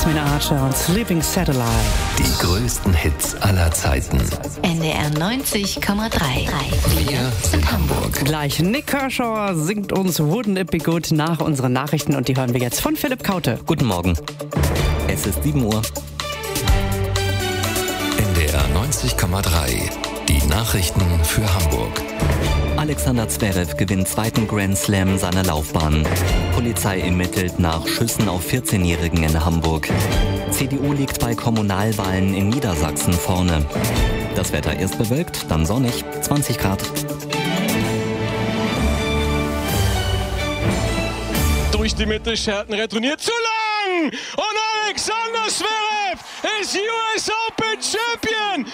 Minaj und Sleeping Satellite. Die größten Hits aller Zeiten. NDR 90,3. Wir sind Hamburg. Gleich Nick Kershaw singt uns Wouldn't It Be Good nach unseren Nachrichten und die hören wir jetzt von Philipp Kaute. Guten Morgen. Es ist 7 Uhr. NDR 90,3. Die Nachrichten für Hamburg. Alexander Zverev gewinnt zweiten Grand Slam seiner Laufbahn. Polizei ermittelt nach Schüssen auf 14-Jährigen in Hamburg. CDU liegt bei Kommunalwahlen in Niedersachsen vorne. Das Wetter erst bewölkt, dann sonnig, 20 Grad. Durch die Mitte, Scherten retourniert zu lang! Und Alexander Zverev ist US Open Champion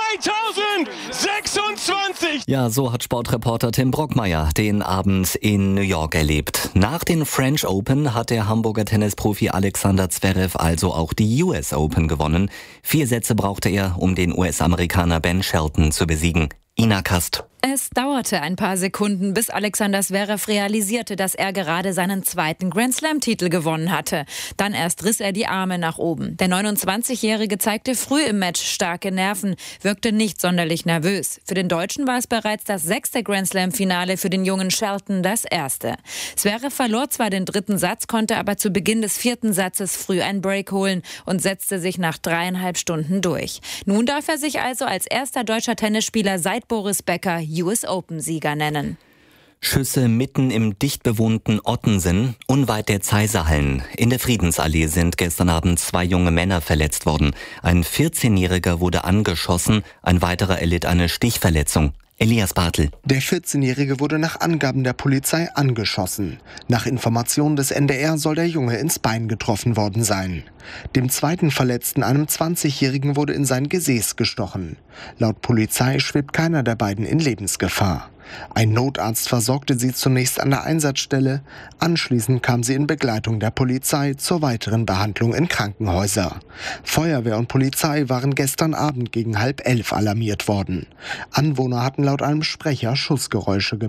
2026! Ja, so hat Sportreporter Tim Brockmeier den Abend in New York erlebt. Nach den French Open hat der Hamburger Tennisprofi Alexander Zverev also auch die US Open gewonnen. 4 Sätze brauchte er, um den US-Amerikaner Ben Shelton zu besiegen. Ina Kast. Es dauerte ein paar Sekunden, bis Alexander Zverev realisierte, dass er gerade seinen zweiten Grand-Slam-Titel gewonnen hatte. Dann erst riss er die Arme nach oben. Der 29-Jährige zeigte früh im Match starke Nerven, wirkte nicht sonderlich nervös. Für den Deutschen war es bereits das 6. Grand-Slam-Finale, für den jungen Shelton das erste. Zverev verlor zwar den 3. Satz, konnte aber zu Beginn des 4. Satzes früh einen Break holen und setzte sich nach 3,5 Stunden durch. Nun darf er sich also als erster deutscher Tennisspieler seit Boris Becker US-Open-Sieger nennen. Schüsse mitten im dicht bewohnten Ottensen, unweit der Zeiserhallen. In der Friedensallee sind gestern Abend 2 junge Männer verletzt worden. Ein 14-Jähriger wurde angeschossen, ein weiterer erlitt eine Stichverletzung. Elias Bartel. Der 14-Jährige wurde nach Angaben der Polizei angeschossen. Nach Informationen des NDR soll der Junge ins Bein getroffen worden sein. Dem zweiten Verletzten, einem 20-Jährigen, wurde in sein Gesäß gestochen. Laut Polizei schwebt keiner der beiden in Lebensgefahr. Ein Notarzt versorgte sie zunächst an der Einsatzstelle. Anschließend kam sie in Begleitung der Polizei zur weiteren Behandlung in Krankenhäuser. Feuerwehr und Polizei waren gestern Abend gegen 10:30 alarmiert worden. Anwohner hatten laut einem Sprecher Schussgeräusche gemeldet.